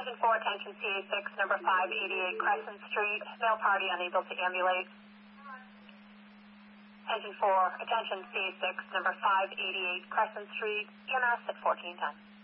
Engine 4, attention CA6, number 588 Crescent Street, male party unable to ambulate. Engine 4, attention CA6, number 588 Crescent Street, EMS at 1410.